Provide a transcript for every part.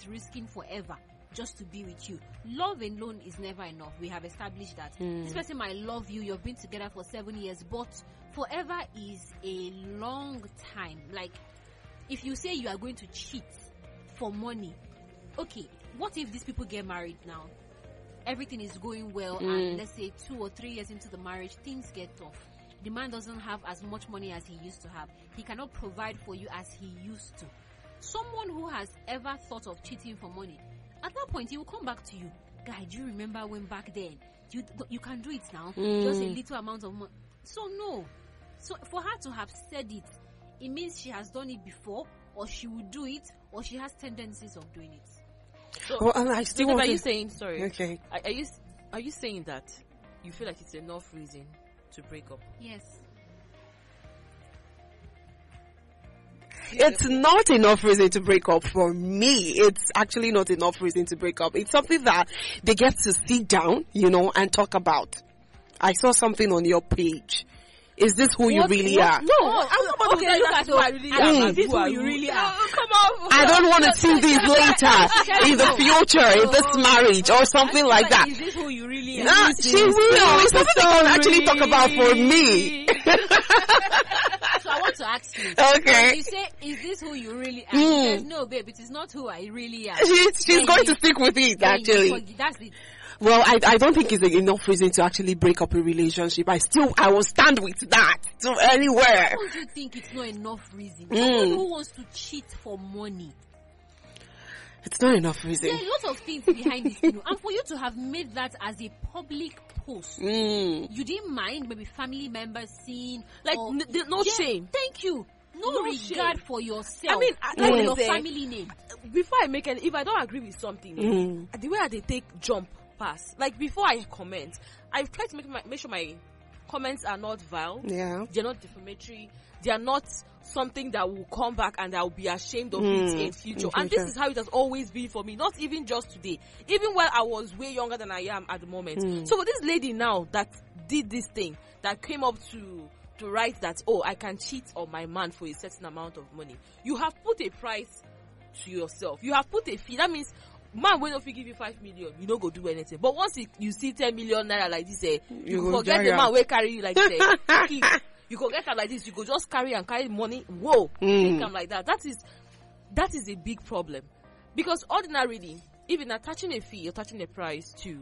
risking forever just to be with you. Love alone is never enough. We have established that. This person might love you. You've been together for 7 years, but forever is a long time. Like, if you say you are going to cheat for money, okay, what if these people get married now? Everything is going well, and let's say 2 or 3 years into the marriage, things get tough. The man doesn't have as much money as he used to have. He cannot provide for you as he used to. Someone who has ever thought of cheating for money, at that point, he will come back to you. Guy, do you remember when back then? You can do it now. Just a little amount of money. So no. So for her to have said it, it means she has done it before, or she will do it, or she has tendencies of doing it. So, well, and I still want are to... you saying, sorry? Okay. Are you saying that you feel like it's enough reason to break up? Yes. It's not enough reason to break up for me. It's actually not enough reason to break up. It's something that they get to sit down, and talk about. I saw something on your page. Is this who you really are? No, I'm not about to tell you that's who I really am. Is this who you really are? Come on. I don't want to see this later in the future, in this marriage or something like that. Is this who you really are? No, she will. It's something they can actually talk about for me. So I want to ask you. Okay. You say, is this who you really are? She says, no, babe, it is not who I really am. She's going to stick with it, actually. That's it. Well, I don't think it's enough reason to actually break up a relationship. I will stand with that to anywhere. Don't you think it's not enough reason? Someone who wants to cheat for money. It's not enough reason. There are a lot of things behind this, and for you to have made that as a public post, you didn't mind maybe family members seeing, like, no shame. Thank you. No regard shame for yourself. I mean, or your family name. Before I make if I don't agree with something, the way they take jump pass, like before I comment, I try to make sure my comments are not vile. Yeah. They're not defamatory. They are not something that will come back and I will be ashamed of it in future. And this is how it has always been for me. Not even just today. Even when I was way younger than I am at the moment. So for this lady now that did this thing, that came up to write that, I can cheat on my man for a certain amount of money. You have put a price to yourself. You have put a fee. That means man will not give you 5 million, you don't go do anything. But once you see 10 million naira like this, you forget the man will carry you like this. You go get her like this, you go just carry money. Whoa, think I'm like that. That is a big problem, because ordinarily, even attaching a fee, attaching a price to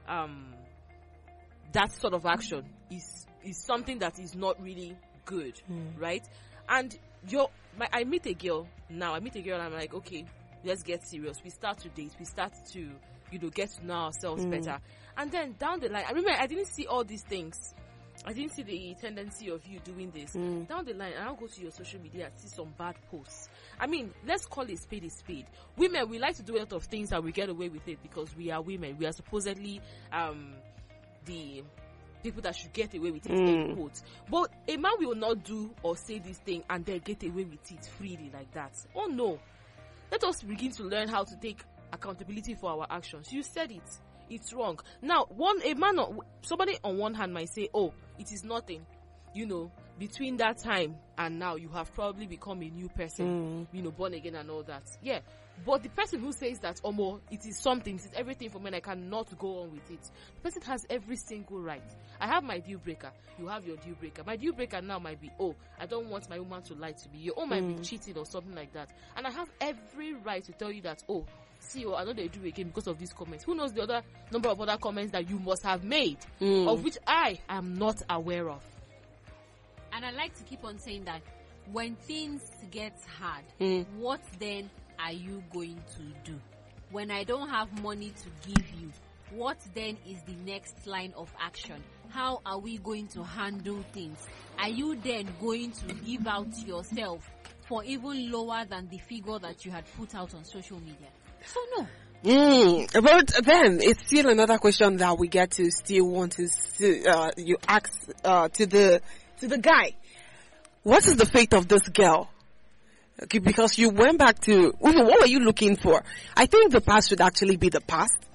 that sort of action is something that is not really good, right? And I meet a girl now. And I'm like, okay, let's get serious. We start to date. We start to, get to know ourselves better. And then down the line, I remember I didn't see all these things. I didn't see the tendency of you doing this. Down the line, I'll go to your social media and see some bad posts. I mean, let's call it spade a spade. Women, we like to do a lot of things and we get away with it because we are women. We are supposedly the people that should get away with it, in quotes. But a man will not do or say this thing and then get away with it freely like that. Oh no. Let us begin to learn how to take accountability for our actions. You said it. It's wrong. Now, somebody on one hand might say, it is nothing. Between that time and now, you have probably become a new person, born again and all that. Yeah. But the person who says that, it is something, it is everything for me, and I cannot go on with it. The person has every single right. I have my deal breaker. You have your deal breaker. My deal breaker now might be, I don't want my woman to lie to me. Your own might be cheating or something like that. And I have every right to tell you that, see, I know they do again because of these comments. Who knows the other number of other comments that you must have made, of which I am not aware of. And I like to keep on saying that when things get hard, what then are you going to do? When I don't have money to give you, what then is the next line of action? How are we going to handle things? Are you then going to give out yourself for even lower than the figure that you had put out on social media? So no. But then it's still another question that we get to still want to you ask to the guy. What is the fate of this girl? Okay, because you went back to what were you looking for? I think the past should actually be the past.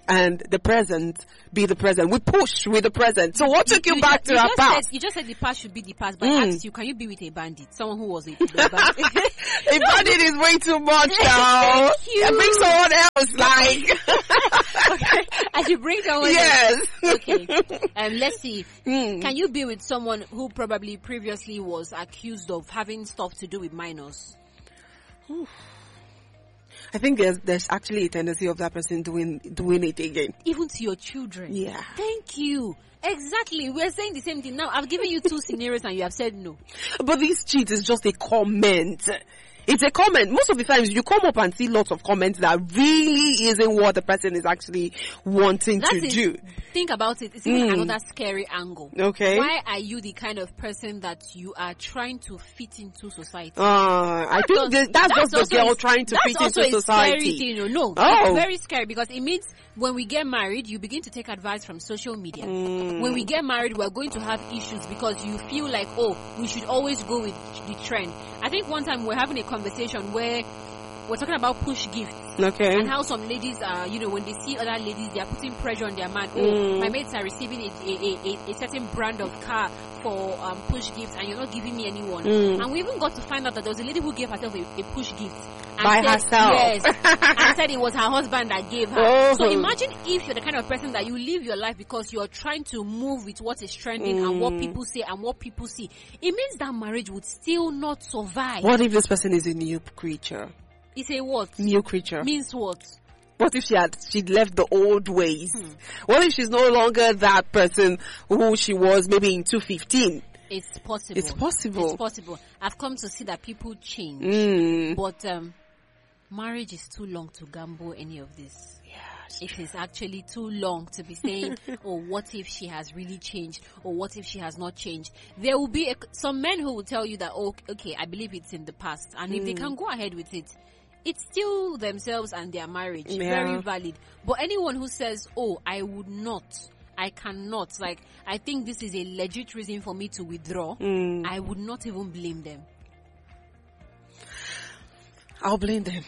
and the present be the present. We push with the present. So what took you back to our past? You just said the past should be the past, but I asked you, can you be with a bandit? Someone who was a bandit. A bandit is way too much now. Bring someone else, like. Okay, I should bring someone Yes. else. Okay. Let's see. Can you be with someone who probably previously was accused of having stuff to do with minors? I think there's actually a tendency of that person doing it again. Even to your children. Yeah. Thank you. Exactly. We're saying the same thing. Now, I've given you 2 scenarios and you have said no. But this cheat is just a comment. It's a comment. Most of the times you come up and see lots of comments that really isn't what the person is actually wanting to do. Think about it. It's even another scary angle. Okay. Why are you the kind of person that you are trying to fit into society? I think that's just the girl trying to fit into society. That's also a scary thing. No, it's very scary because it means when we get married, you begin to take advice from social media. When we get married, we're going to have issues because you feel like, we should always go with the trend. I think one time we're having a conversation where we're talking about push gifts. Okay. And how some ladies are, when they see other ladies, they are putting pressure on their man. My mates are receiving a certain brand of car for push gifts and you're not giving me anyone. And we even got to find out that there was a lady who gave herself a push gift. By herself. Yes. And said it was her husband that gave her. So imagine if you're the kind of person that you live your life because you're trying to move with what is trending and what people say and what people see. It means that marriage would still not survive. What if this person is a new creature? It's a what? New creature. Means what? What if she'd left the old ways? What if she's no longer that person who she was maybe in 2015? It's possible. It's possible. It's possible. I've come to see that people change. But marriage is too long to gamble any of this. It is actually too long to be saying, what if she has really changed? Or what if she has not changed? There will be some men who will tell you that, okay, I believe it's in the past. And if they can go ahead with it, it's still themselves and their marriage. Very valid. But anyone who says, I would not, I cannot, I think this is a legit reason for me to withdraw, I would not even blame them. I'll blame them.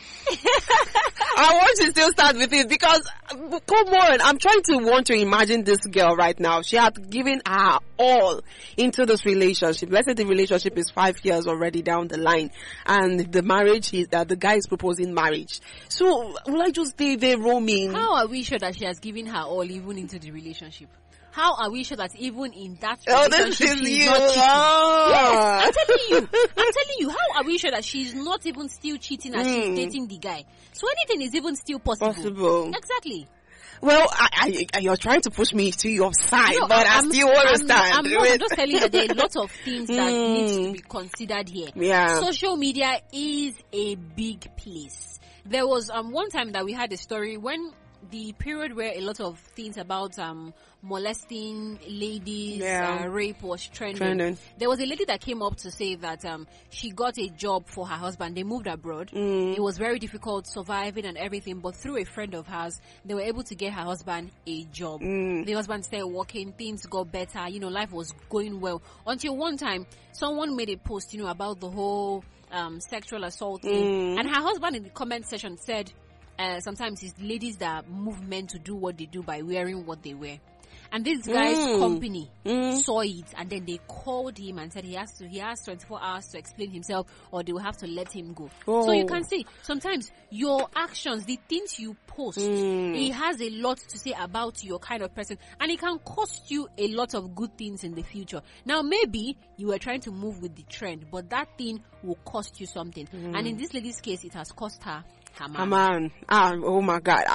I want to still start with it because, come on, I'm trying to imagine this girl right now. She had given her all into this relationship. Let's say the relationship is 5 years already down the line and the marriage is that the guy is proposing marriage. So will I just stay there roaming? How are we sure that she has given her all even into the relationship? How are we sure that even in that relationship she's not cheating? Yes, I'm telling you. How are we sure that she's not even still cheating as she's dating the guy? So anything is even still possible. Exactly. Well, you're trying to push me to your side, but I still understand. I'm just telling you that there are lots of things that need to be considered here. Yeah. Social media is a big place. There was one time that we had a story when the period where a lot of things about molesting ladies, rape was trending. There was a lady that came up to say that she got a job for her husband. They moved abroad. It was very difficult surviving and everything, but through a friend of hers, they were able to get her husband a job. The husband started working, things got better, life was going well. Until one time, someone made a post, about the whole sexual assault thing. And her husband in the comment section said, sometimes it's ladies that move men to do what they do by wearing what they wear. And this guy's company saw it and then they called him and said he has 24 hours to explain himself or they will have to let him go. So you can see sometimes your actions, the things you post, it has a lot to say about your kind of person and it can cost you a lot of good things in the future. Now maybe you were trying to move with the trend, but that thing will cost you something. And in this lady's case, it has cost her her man. Oh my God.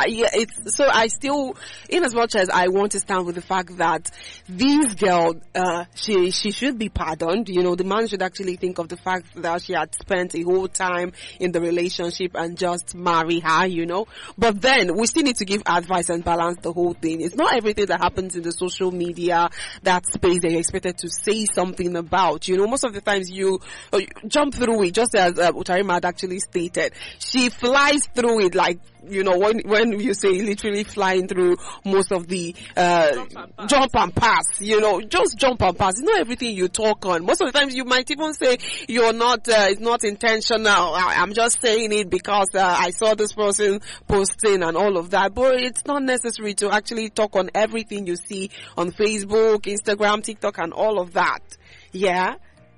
I still, in as much as I want to stand with the fact that this girl, she should be pardoned. The man should actually think of the fact that she had spent a whole time in the relationship and just marry her, But then we still need to give advice and balance the whole thing. It's not everything that happens in the social media, that space that you're expected to say something about. Most of the times you jump through it, just as Utarima had actually stated. She flies flies through it, like, you know, when you say literally flying through most of the jump and pass, you know, just jump and pass. It's not everything you talk on. Most of the times you might even say you're not, it's not intentional. I'm just saying it because I saw this person posting and all of that. But it's not necessary to actually talk on everything you see on Facebook, Instagram, TikTok, and all of that. Yeah.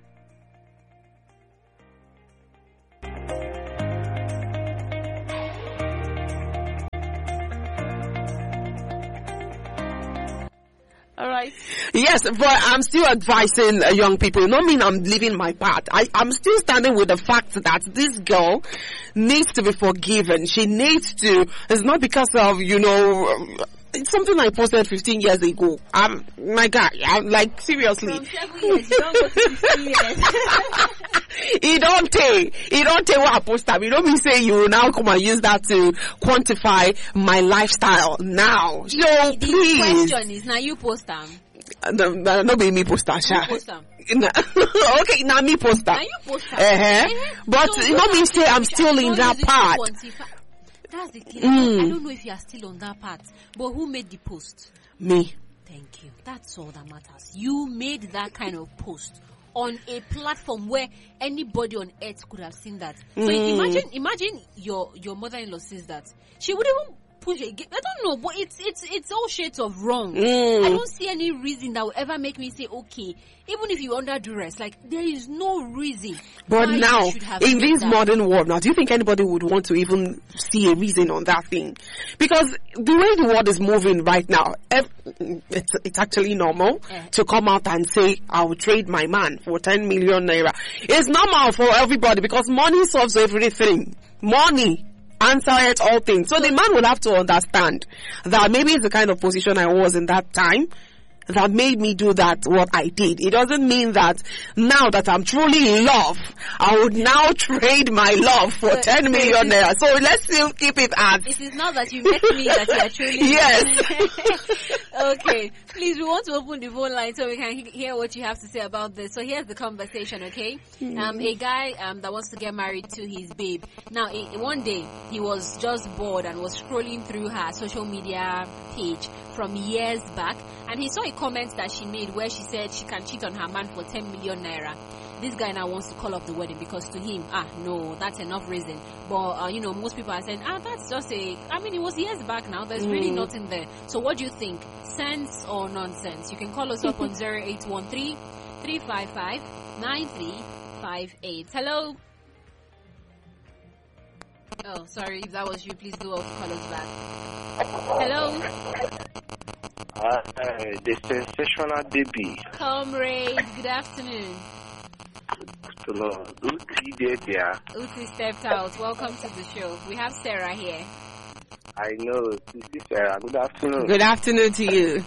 All right. Yes, but I'm still advising young people. Not mean I'm leaving my path. I'm still standing with the fact that this girl needs to be forgiven. She needs to. It's not because of, you know, it's something I posted 15 years ago. My God, I'm like, seriously. From 7 years, you don't go to 15 years. It don't take what I posted. You don't mean say you will now come and use that to quantify my lifestyle now. So The please. question is, now you post them. No be me poster, Sha. Post them. Okay, now me poster. Now you post them. But So you know me say I'm still in that part. That's the thing. I don't know if you are still on that part. But who made the post? Me. Thank you. That's all that matters. You made that kind of post on a platform where anybody on earth could have seen that. So imagine your mother-in-law sees that. She would even push it. I don't know, but it's all shades of wrong. I don't see any reason that will ever make me say, okay, even if you under duress, like there is no reason. But why now, you should have in said this that. modern world now, do you think anybody would want to even see a reason on that thing? Because the way the world is moving right now, it's actually normal to come out and say, I will trade my man for 10 million naira. It's normal for everybody because money solves everything. Money answers all things. So the man will have to understand that maybe it's the kind of position I was in that time that made me do that, what I did. It doesn't mean that now that I'm truly in love, I would now trade my love for 10 million naira. So let's still keep it at. It is not that you met me that you are truly. Yes. Okay, please, we want to open the phone line so we can hear what you have to say about this. So here's the conversation, okay? A guy that wants to get married to his babe. Now, one day he was just bored and was scrolling through her social media page from years back, and he saw a comment that she made where she said she can cheat on her man for 10 million naira. This guy now wants to call off the wedding because to him, no, that's enough reason. But, most people are saying, that's just it was years back now. There's really nothing there. So what do you think? Sense or nonsense? You can call us up on 0813-355-9358. Hello? Oh, sorry. If that was you, please do also call us back. Hello? The sensational DB. Comrade, good afternoon. Uti stepped out. Welcome to the show. We have Sarah here. I know. This is Sarah. Good afternoon. Good afternoon to you.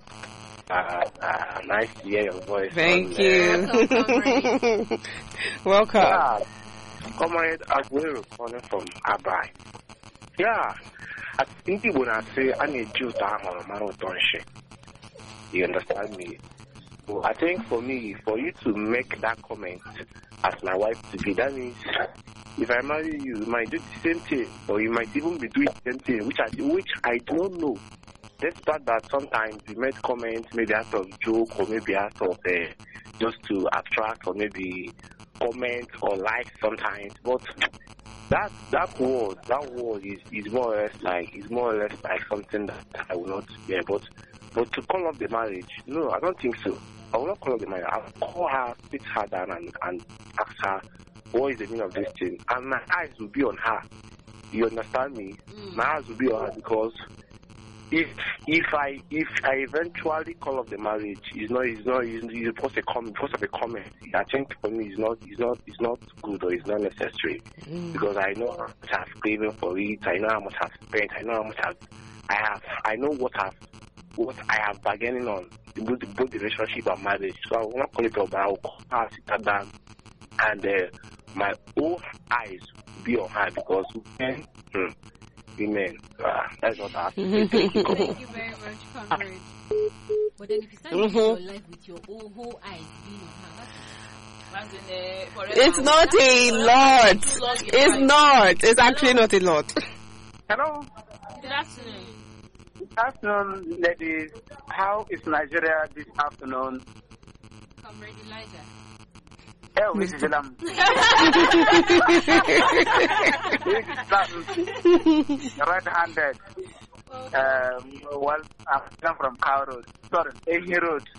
Nice to hear your voice. Thank you. Welcome, comrade. Welcome. Yeah. Comrade Aguero calling from Abai. Yeah. I think when I say I need you to you understand me? So I think for me, for you to make that comment as my wife to be, that means if I marry you, you might do the same thing, or you might even be doing the same thing, which I don't know. Despite that sometimes we make comments maybe out of joke or maybe out of just to attract or maybe comment or like sometimes, but that word is more or less like something that I will not bear. But to call off the marriage, no, I don't think so. I will not call off the marriage. I'll call her, sit her down and ask her what is the meaning of this thing, and my eyes will be on her. You understand me? My eyes will be on her because if I eventually call off the marriage, it's because of a comment. I think for me it's not good or it's not necessary because I know how much I've craving for it. I know how much I've spent. I know how much I know what I have bargaining on both the relationship and marriage. So I will not call it off, but I will call her, sit her down, and my whole eyes will be on her because women, that's what I have to say. Thank you very much, comrade. But then if you start living your life with your whole eyes being on her, As in, forever. It's not a lot. It's not. It's actually not a lot. Hello. Good afternoon. Good afternoon, ladies. How is Nigeria this afternoon? Comrade Elijah. Oh, Mrs. Elam. Right-handed. Well, I'm from Cow Road. Sorry, Ehi Road.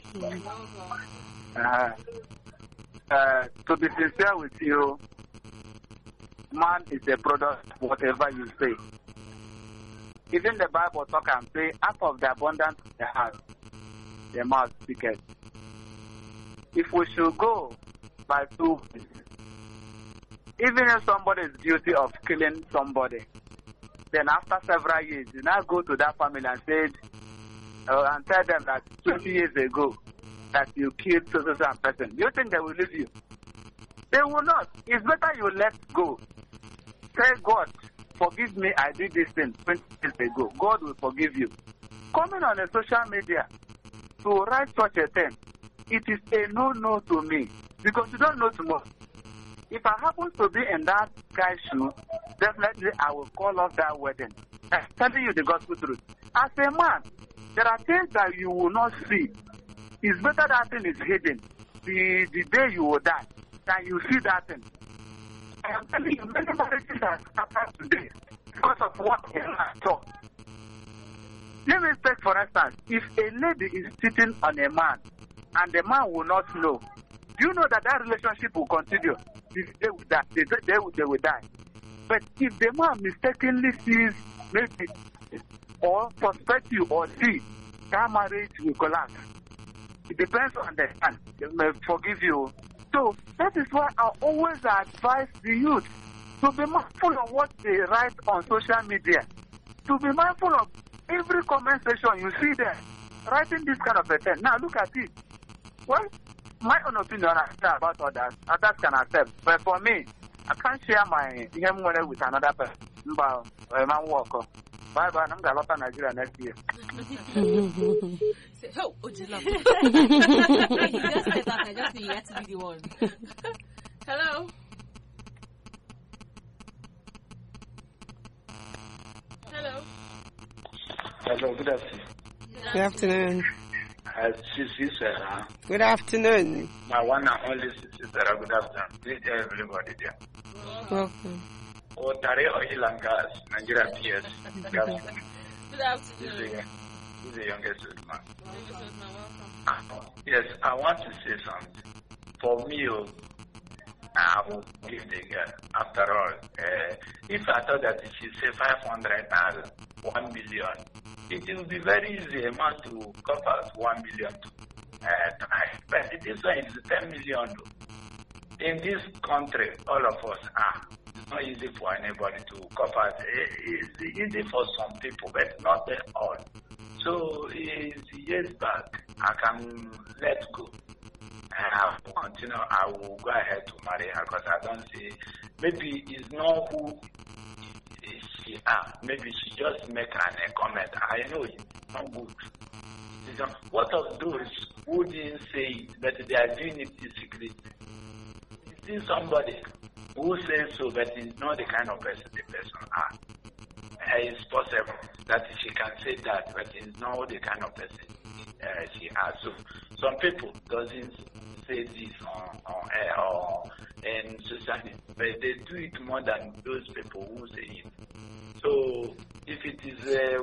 To be sincere with you, man is a product of whatever you say. Even the Bible talk and say, out of the abundance of the heart, the mouth speaketh. If we should go by two, even if somebody is guilty of killing somebody, then after several years, you now go to that family and say, and tell them that 20 years ago that you killed so person. Do you think they will leave you? They will not. It's better you let go. Say, God, forgive me, I did this thing 20 years ago. God will forgive you. Coming on a social media to write such a thing, it is a no-no to me because you don't know tomorrow. If I happen to be in that guy's shoe, definitely I will call off that wedding. I'm telling you the gospel truth. As a man, there are things that you will not see. It's better that thing is hidden the day you will die than you see that thing. I am telling you, many marriages are scattered today because of what a man thought. Let me take for instance, if a lady is cheating on a man and the man will not know, do you know that that relationship will continue? They will die. They will die. But if the man mistakenly sees maybe or suspect you or see, that marriage will collapse. It depends on the man. They may forgive you. So that is why I always advise the youth to be mindful of what they write on social media. To be mindful of every comment section you see there, writing this kind of a thing. Now look at it. Well, my own opinion I say about others. Others can accept. But for me, I can't share my him with another person. Bye bye. I'm going to Nigeria next year. Oh, Ojila. You just said that. I just think you have to be the one. Hello. Hello. Hello, good afternoon. Good afternoon. Sarah. Good afternoon. My one and only Sarah, good afternoon. Please tell everybody there. Welcome. Tare Oil and Gas, Nigeria PS. Good afternoon. He's the youngest man. Yes, I want to say something. For me, I will give the girl. After all, if I thought that she say 500,000, 1 million, it will be very easy a man to cover 1 million tonight. But this one is 10 million. In this country, all of us are. It's not easy for anybody to cover. It's easy for some people, but not all. So years back, I can let go. And I will continue. I will go ahead to marry her because I don't see. Maybe it's not who she are. Maybe she just make a comment. I know it's not good. What of those who didn't say it, but they are doing it secretly? See somebody who says so, but is not the kind of person the person are. It's possible that she can say that, but it's not the kind of person she are. So some people doesn't say this on air or in society, but they do it more than those people who say it. So if it is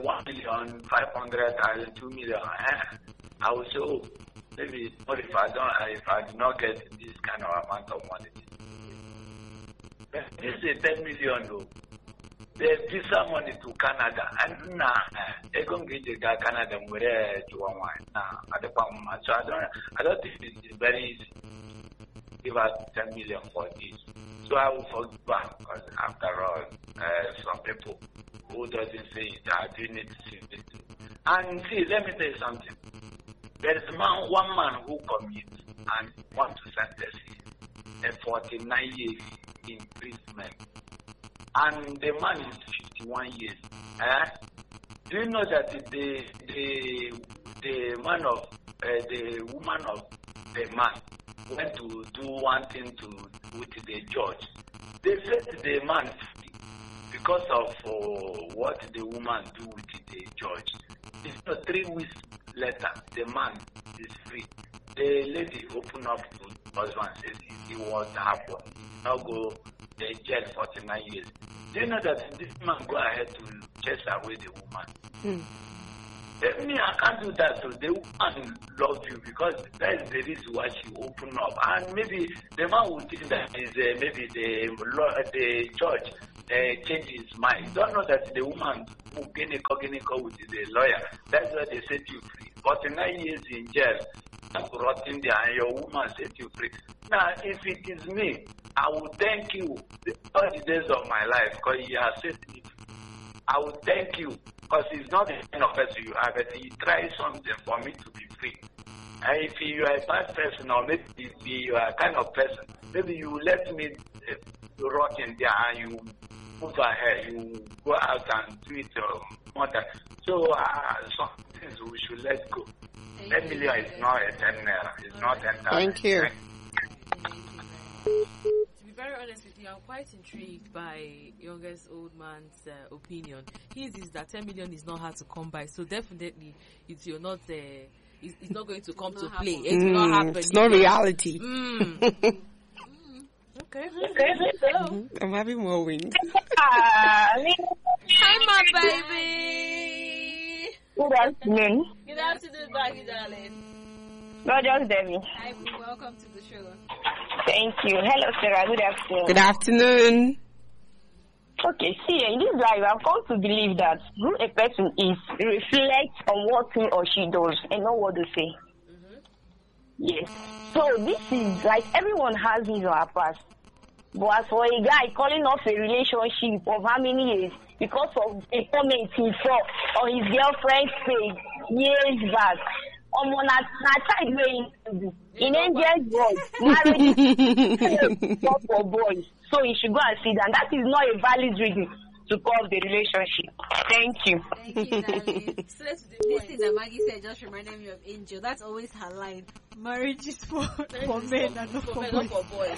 1,500,000, 2 million, I will say, oh, maybe what if I do not get this kind of amount of money. But this is 10 million though. They visa money to Canada and now they going to get Canada where to one now at the moment. So I don't think it's very easy. Give us 10 million for this. So I will forgive back because after all, some people who doesn't say it are doing it simply. And see, let me tell you something. There is one man who commits and want to sentence him 49 years imprisonment. And the man is 51 years. Do you know that the woman of the man went to do one thing with the judge. They set the man free because of what the woman do with the judge. It's not 3 weeks later, the man is free. The lady opened up to the husband and says, he was happened. Now go to jail 49 years. Do you know that this man go ahead to chase away the woman? Me, I can't do that. So the woman love you because that is the reason why she opened up. And maybe the man would think that is maybe the judge change his mind. Don't know that the woman who go with the lawyer. That's why they set you free. 49 years in jail, rotting there, and your woman set you free. Now, if it is me, I will thank you all the days of my life because you have set me free. I will thank you because it's not the kind of person you are, but you try something for me to be free. And if you are a bad person or maybe you are a kind of person, maybe you let me rot in there and you move ahead, you go out and do it more than. So some things we should let go. 10 million is not a 10 naira. It's not 10 naira. Thank you. To be very honest with you, I'm quite intrigued by youngest old man's opinion. His is that 10 million is not hard to come by, so definitely it's not going to come to play. It will not happen. It's not reality. Okay. I'm having more wings. Hi, my baby. Good afternoon. Good afternoon, baby darling. Gorgeous Demi. Hi, welcome to the show. Thank you. Hello, Sarah. Good afternoon. Good afternoon. Okay, see, in this life, I've come to believe that who a person is reflects on what he or she does and not what they say. Yes. So this is like everyone has his or her past. But as for a guy calling off a relationship of how many years because of a comment he saw on his girlfriend's page years back, child way in Angel's voice, marriage is for boys. So he should go and see that. That is not a valid reason to call off the relationship. Thank you. Thank you, darling. This thing that Maggie said just reminded me of Angel. That's always her line. Marriage is for men and not for boys.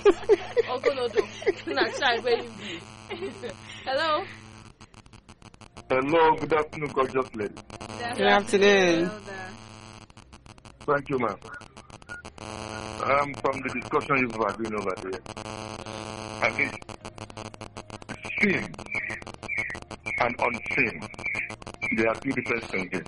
Hello. Hello, good afternoon, gorgeous lady. Good afternoon. Thank you, ma'am. From the discussion you've been doing over there, I think sin and unseen, there are two different things.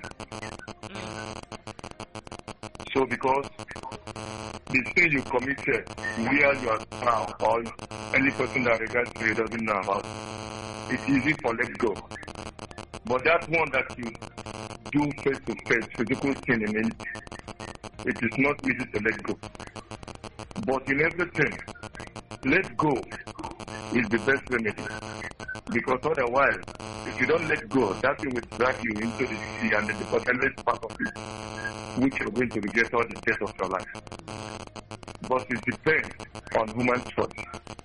So because the sin you committed where you are now or any person that regards you doesn't know about, it's easy for let go. But that one that you do face to face, physical sin in it is not easy to let go. But in everything, let go is the best remedy. Because otherwise, if you don't let go, that thing will drag you into the sea and the bottomless part of it, which you're going to regret all the days of your life. But it depends on human choice.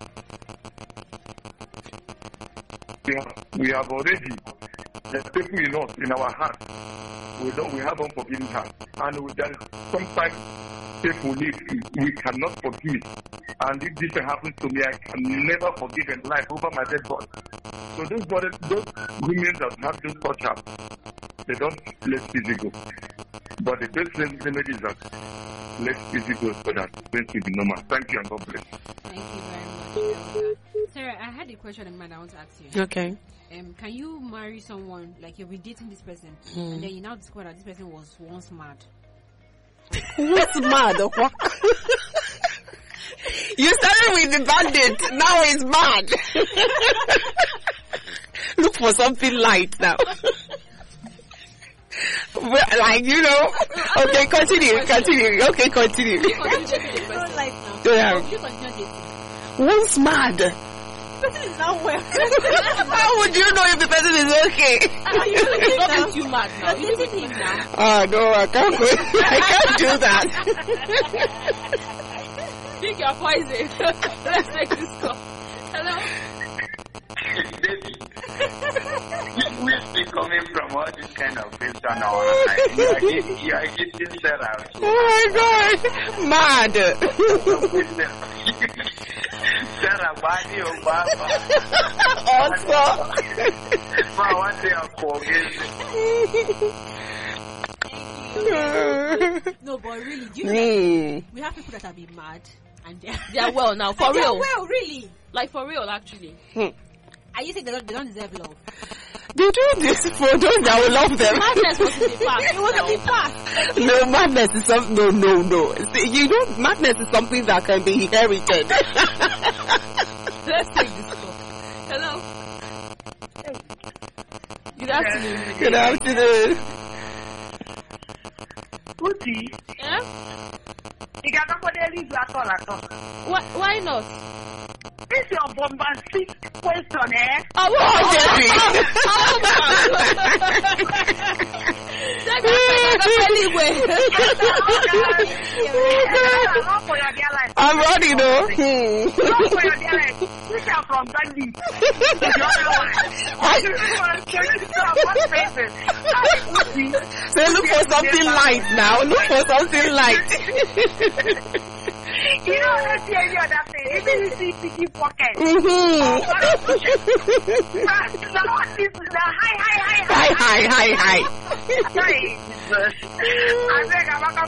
We have already, there's people in us, in our heart, we have unforgiving heart. And then sometimes people live, we cannot forgive. And if this happens to me, I can never forgive in life over my dead body. So those women that have this touch up, they don't let easy go. But the best remedy is that let easy go so that things will be normal. Thank you and God bless. Thank you very much. Sarah, I had a question in mind I want to ask you. Okay. Can you marry someone, like you've been dating this person, and then you now discover that this person was once mad? What's mad? What? You started with the bandit, now he's mad. Look for something light now. Well, like, you know. Okay, continue. Okay, continue. Yeah. Once mad. Is not well. How would you know if the person is okay? It's not making you mad now. You're dating him now. Oh, no, I can't go. I can't do that. Drink your poison. Let's take this call. Hello. Baby, we speak coming from all this kind of question online. You are hitting Sarah. Oh my God. Mad. Sarah, body or Baba. Also. Ma, what they are No, but really, do you know that we have people that have been mad and They are well now, for they are real. well, really. Like for real, actually. Are you saying they don't deserve love? They do this for those that will love them. Madness was in the past. It was in the past. No, madness is something. No. See, you know, madness is something that can be inherited. Let's take this call. Hello. Good afternoon. Good afternoon. Uti, Yeah? you got nobody leave at all. Why not? This is your bombastic question, eh? Oh, Oh, Debbie. Not for your dear life. I'm ready, though. Not for your dear life. This is from Gandhi. So look for something light now. Look for something light. You know, let's hear you that thing. Even if you see the pocket. Hi. Sorry. I think I'm not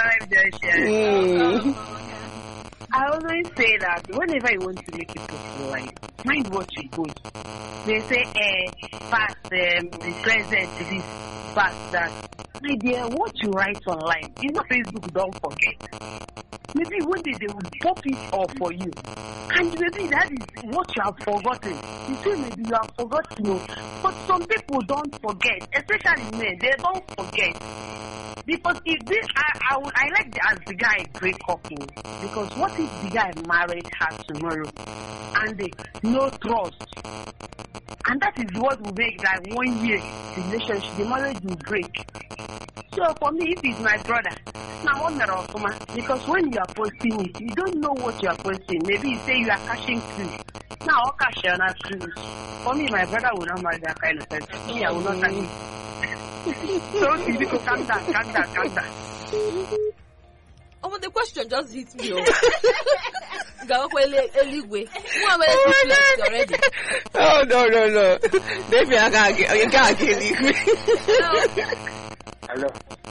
going to I always say that whenever you want to make it possible, like, mind what you post. They say, past, present, this, past, that. My dear, what you write online, you know Facebook, don't forget. Maybe one day they will pop it off for you. And maybe that is what you have forgotten. You say maybe you have forgotten. But some people don't forget, especially men, they don't forget. Because if this, I like as the guy break up in. Because what if the guy married her tomorrow and they no trust? And that is what will make that 1 year relationship, the marriage will break. So for me, if it's my brother, now one because when you are posting it, you don't know what you are posting. Maybe you say you are cashing cruise. Now I'll cash on a cruise. For me, my brother will not marry that kind of person. Me, I will not agree. So difficult, calm down. Oh, but the question just hit me. Already. Oh, no. Maybe I can't get it. Hello.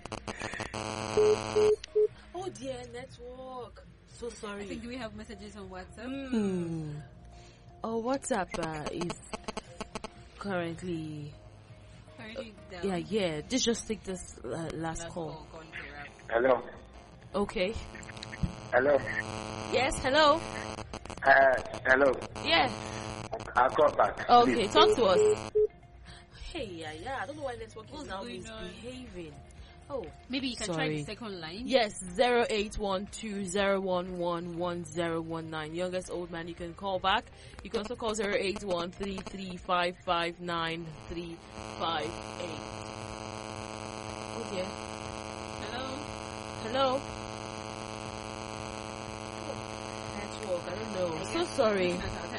Oh dear, network. So sorry. I think, do we have messages on WhatsApp? Oh, WhatsApp is currently. Yeah. Just take this last call. Hello. Okay. Hello. Yes. Hello. Hello. Yeah. I'll call back. Okay. Please. Talk to us. Hey, yeah. I don't know why network is now misbehaving. Oh, maybe you can try the second line. Yes, 0812-011-1019. Youngest old man, you can call back. You can also call 08133559358. Oh yeah. Hello. Network, I don't know. So sorry.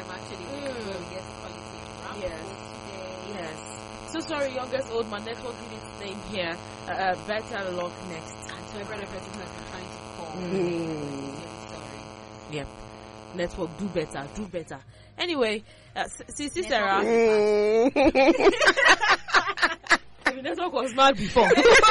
Yes. So sorry, youngest old man. Network didn't stay here. Better luck next. And so every other person has been trying to call. Sorry. Yep. Network, do better. Anyway, Sissy Sarah. The network was mad before.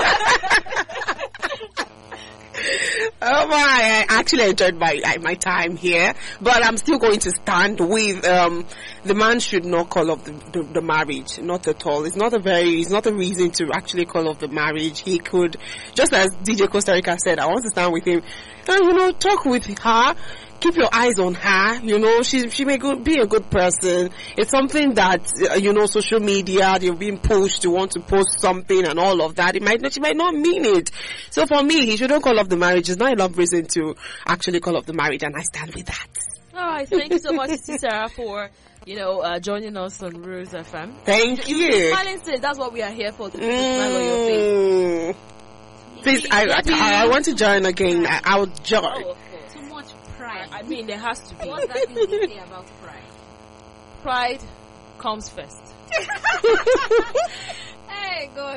Oh my! I actually enjoyed my time here, but I'm still going to stand with the man should not call off the marriage, not at all. It's not a reason to actually call off the marriage. He could, just as DJ Costa Rica said, I want to stand with him. And, talk with her. Keep your eyes on her. She may be a good person. It's something that social media, they're being pushed to want to post something and all of that. She might not mean it. So for me, he shouldn't call off the marriage. It's not enough reason to actually call off the marriage, and I stand with that. All right, thank you so much, Sarah, for joining us on Rose FM. Thank you. Smiling says that's what we are here for. To smile on your face. Please, I want to join again. I'll join. Oh, too much pride. I mean, there has to be. What's that thing they say about pride? Pride comes first.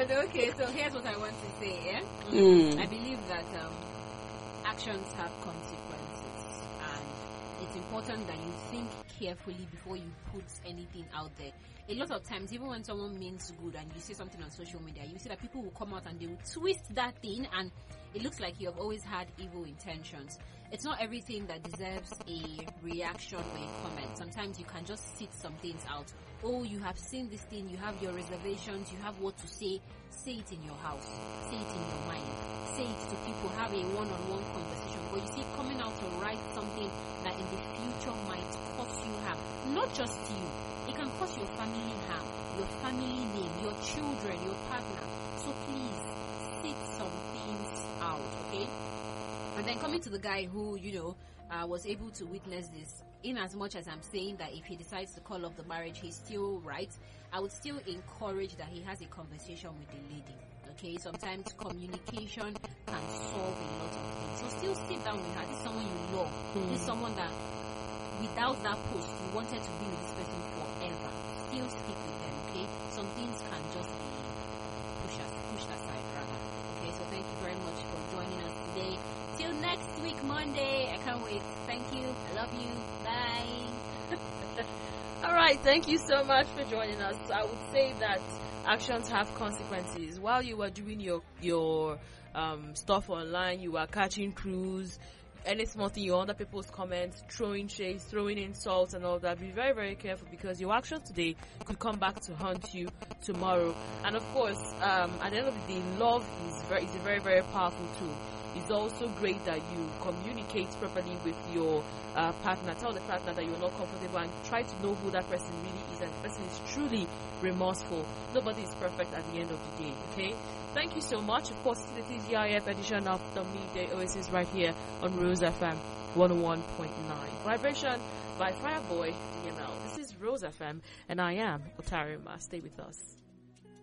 But okay, so here's what I want to say. Yeah? I believe that actions have consequences, and it's important that you think carefully before you put anything out there. A lot of times, even when someone means good and you say something on social media, you see that people will come out and they will twist that thing, and it looks like you have always had evil intentions. It's not everything that deserves a reaction or a comment. Sometimes you can just sit some things out. Oh, you have seen this thing, you have your reservations, you have what to say. Say it in your house, say it in your mind, say it to people, have a one-on-one conversation. But you see, coming out to write something that in the future might cause you harm, not just you, it can cause your family harm, your family name, your children, your partner. So please, sit some things out, okay? And then coming to the guy who, was able to witness this, in as much as I'm saying that if he decides to call off the marriage, he's still right, I would still encourage that he has a conversation with the lady. Okay, sometimes communication can solve a lot of things. So still sit down with her. This is someone you love. This is someone that without that post you wanted to be with this person forever. Still stick with them, okay? Some things can just be pushed aside rather. Okay, so thank you very much for joining us today. Till next week, Monday. I can't wait. Thank you. I love you. Bye. All right, thank you so much for joining us. I would say that actions have consequences. While you were doing your stuff online, you were catching crews, any small thing, you're under people's comments, throwing shades, throwing insults and all that. Be very, very careful, because your actions today could come back to haunt you tomorrow. And of course, at the end of the day, love is a very, very powerful tool. It's also great that you communicate properly with your partner. Tell the partner that you're not comfortable and try to know who that person really is, and the person is truly remorseful. Nobody is perfect at the end of the day, okay? Thank you so much. Of course, this is the TGIF edition of the Midday Oasis right here on Rose FM 101.9. Vibration by Fireboy DML. This is Rose FM, and I am Otarima. Stay with us.